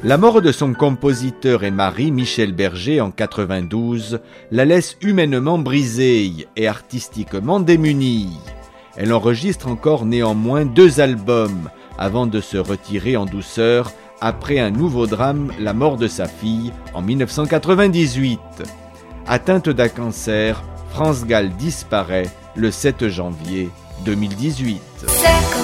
La mort de son compositeur et mari, Michel Berger, en 92, la laisse humainement brisée et artistiquement démunie. Elle enregistre encore néanmoins 2 albums avant de se retirer en douceur après un nouveau drame, la mort de sa fille, en 1998. Atteinte d'un cancer, France Gall disparaît le 7 janvier 2018.